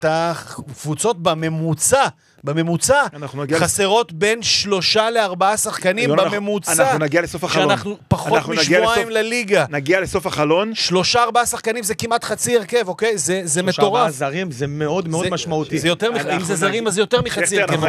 הקבוצות בממוצע חסרות בין 3 ל4 שחקנים בממוצע. אנחנו נגיע לסוף החלון. שאנחנו פחות משבועיים לליגה. נגיע לסוף החלון. 3-4 שחקנים זה כמעט חצי הרכב, אוקיי? זה מטורף. 3-4 זרים זה מאוד מאוד משמעותי. אם זה זרים אז זה יותר מחצי הרכב.